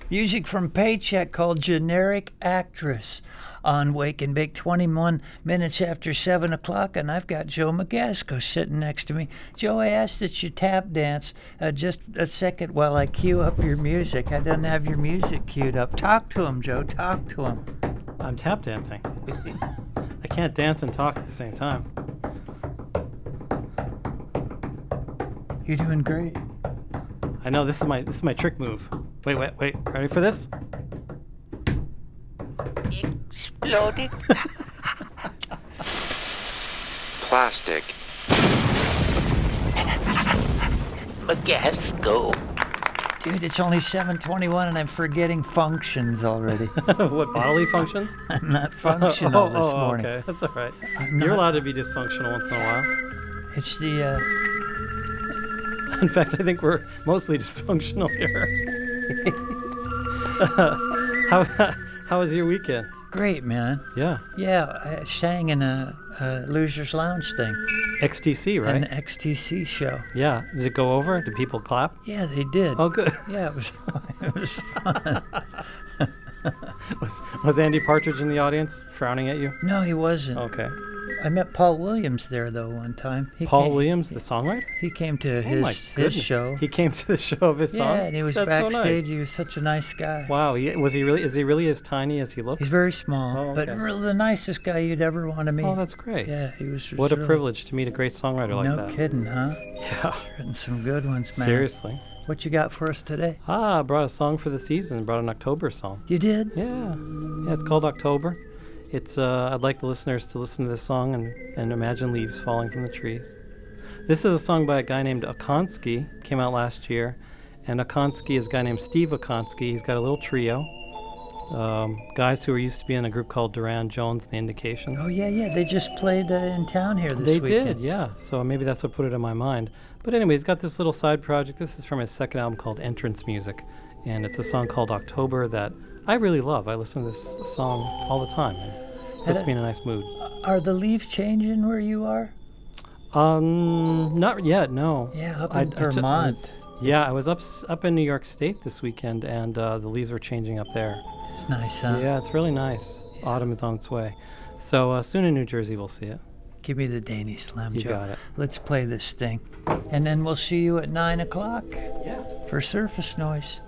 Music from Paycheck called Generic Actress on Wake and Bake, 21 minutes after 7 o'clock, and I've got Joe Magasco sitting next to me. Joe, I asked that you tap dance just a second while I cue up your music. I don't have your music queued up. Talk to him, Joe. Talk to him. I'm tap dancing. I can't dance and talk at the same time. You're doing great. I know, this is my trick move. Wait. Ready for this? Exploding. Plastic. Magasco. Dude, it's only 7:21 and I'm forgetting functions already. What, bodily functions? I'm not functional this morning. Okay, that's all right. You're allowed to be dysfunctional once in a while. It's the, In fact, I think we're mostly dysfunctional here. How was your weekend? great, man. Yeah. Yeah, I sang in a Losers Lounge thing. XTC, right? An XTC show. Yeah. Did it go over? Did people clap? Yeah, they did. Oh, good. Yeah, it was fun. Was Andy Partridge in the audience frowning at you? No, he wasn't. Okay. I met Paul Williams there, though, one time. Paul Williams, the songwriter? He came to his show. He came to the show of his songs? Yeah, and he was That's backstage. So nice. He was such a nice guy. Wow. Is he really as tiny as he looks? He's very small, Oh, okay. but really the nicest guy you'd ever want to meet. Oh, that's great. Yeah, he was. What a really, privilege to meet a great songwriter like that. No kidding, huh? Yeah. Written some good ones, man. Seriously. What you got for us today? I brought a song for the season. Brought an October song. You did? Yeah. Yeah, it's called October. It's I'd like the listeners to listen to this song and imagine leaves falling from the trees. This is a song by a guy named Akonsky. Came out last year. And Akonsky is a guy named Steve Akonsky. He's got a little trio. Guys who used to be in a group called Duran Jones, The Indications. Oh, yeah. They just played in town here this They weekend. did, yeah. So maybe that's what put it in my mind. But anyway, he's got this little side project. This is from his second album called Entrance Music. And it's a song called October that I really love. I listen to this song all the time. It puts me in a nice mood. Are the leaves changing where you are? Not yet, no. Yeah, up in Vermont. Yeah, I was up in New York State this weekend, and the leaves were changing up there. It's nice, huh? Yeah, it's really nice. Yeah. Autumn is on its way. So soon in New Jersey we'll see it. Give me the Danny Slim, You Joe. got it. Let's play this thing. And then we'll see you at 9 o'clock Yeah. for Surface Noise.